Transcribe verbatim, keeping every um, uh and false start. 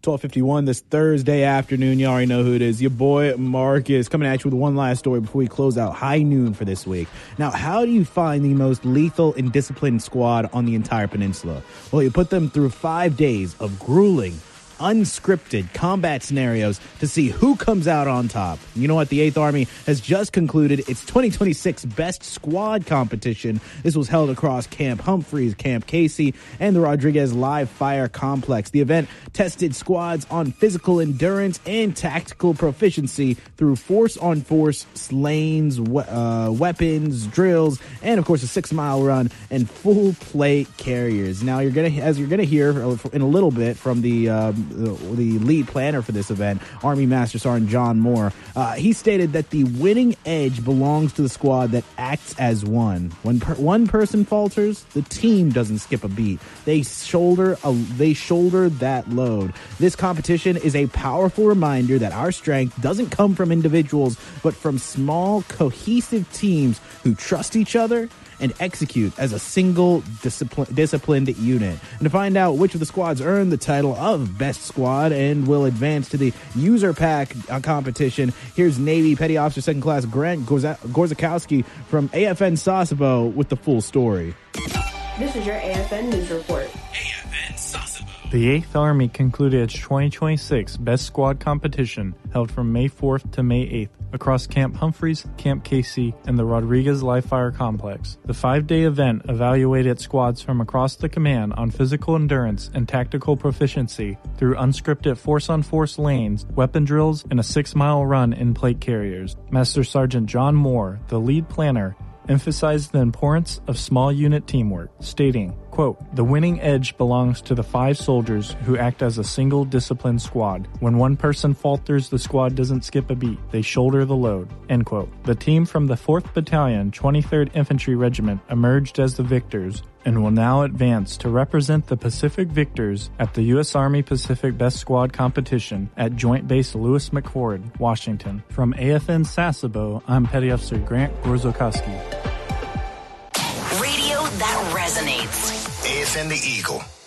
twelve fifty-one this Thursday afternoon. You already know who it is. Your boy Marcus coming at you with one last story before we close out high noon for this week. Now, how do you find the most lethal and disciplined squad on the entire peninsula? Well, you put them through five days of grueling, unscripted combat scenarios to see who comes out on top. You know what? The eighth Army has just concluded its twenty twenty-six Best Squad competition. This was held across Camp Humphreys, Camp Casey, and the Rodriguez Live Fire Complex. The event tested squads on physical endurance and tactical proficiency through force-on-force lanes, we- uh, weapons, drills, and of course a six-mile run and full plate carriers. Now, you're gonna, as you're gonna hear in a little bit from the um, The, the lead planner for this event, Army Master Sergeant John Moore, uh, he stated that the winning edge belongs to the squad that acts as one. When per- one person falters, the team doesn't skip a beat. They shoulder a, they shoulder that load. This competition is a powerful reminder that our strength doesn't come from individuals, but from small, cohesive teams who trust each other and execute as a single discipline, disciplined unit. And to find out which of the squads earned the title of Best Squad and will advance to the user pack uh, competition, here's Navy Petty Officer Second Class Grant Gorza- Gorzakowski from A F N Sasebo with the full story. This is your A F N News Report. A F N Sasebo. The eighth Army concluded its twenty twenty-six Best Squad competition held from May fourth to May eighth across Camp Humphreys, Camp Casey, and the Rodriguez Live Fire Complex. The five-day event evaluated squads from across the command on physical endurance and tactical proficiency through unscripted force-on-force lanes, weapon drills, and a six-mile run in plate carriers. Master Sergeant John Moore, the lead planner, emphasized the importance of small unit teamwork, stating, quote, "The winning edge belongs to the five soldiers who act as a single disciplined squad. When one person falters, the squad doesn't skip a beat. They shoulder the load," end quote. The team from the fourth Battalion, twenty-third Infantry Regiment emerged as the victors and will now advance to represent the Pacific victors at the U S Army Pacific Best Squad competition at Joint Base Lewis McChord, Washington. From A F N Sasebo, I'm Petty Officer Grant Gorzakowski. Radio that resonates. A F N The Eagle.